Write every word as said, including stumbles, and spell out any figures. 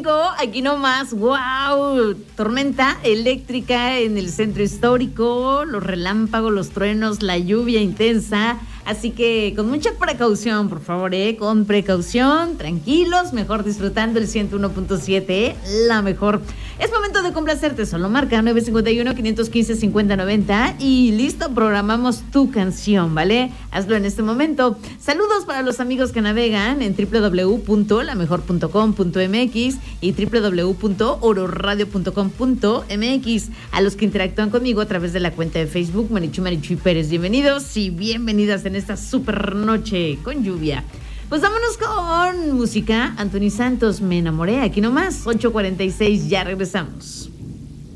cinco, aquí nomás, wow, tormenta eléctrica en el centro histórico, los relámpagos, los truenos, la lluvia intensa, así que con mucha precaución, por favor, eh, con precaución, tranquilos, mejor disfrutando el ciento uno punto siete, la mejor. Es momento de complacerte, solo marca nueve cinco uno, cinco uno cinco, cinco cero nueve cero y listo, programamos tu canción, ¿vale? Hazlo en este momento. Saludos para los amigos que navegan en doble u doble u doble u punto la mejor punto com punto m x y doble u doble u doble u punto oro radio punto com punto m x, a los que interactúan conmigo a través de la cuenta de Facebook Marichu Marichuy Pérez. Bienvenidos y bienvenidas en esta super noche con lluvia. Pues vámonos con música. Anthony Santos, Me Enamoré, aquí nomás, ocho cuarenta y seis, ya regresamos.